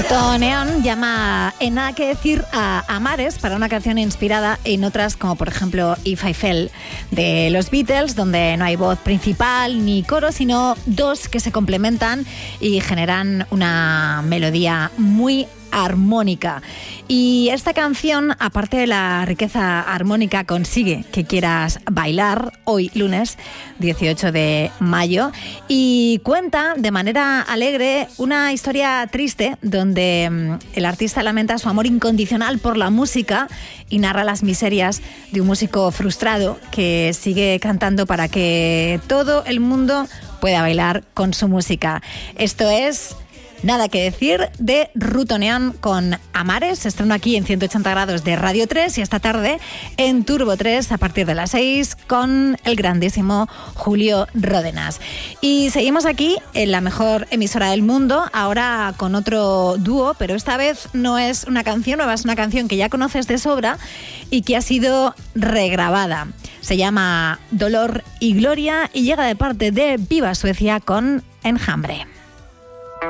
Ruto Neón llama En nada que decir a Amares para una canción inspirada en otras como por ejemplo If I Fell de los Beatles, donde no hay voz principal ni coro, sino dos que se complementan y generan una melodía muy armónica. Y esta canción, aparte de la riqueza armónica, consigue que quieras bailar hoy lunes 18 de mayo y cuenta de manera alegre una historia triste donde el artista lamenta su amor incondicional por la música y narra las miserias de un músico frustrado que sigue cantando para que todo el mundo pueda bailar con su música. Esto es Nada que decir de Ruto Neón con Amares. Se estrena aquí en 180 grados de Radio 3 y esta tarde en Turbo 3 a partir de las 6 con el grandísimo Julio Ródenas. Y seguimos aquí en la mejor emisora del mundo, ahora con otro dúo, pero esta vez no es una canción nueva, es una canción que ya conoces de sobra y que ha sido regrabada. Se llama Dolor y Gloria y llega de parte de Viva Suecia con Enjambre.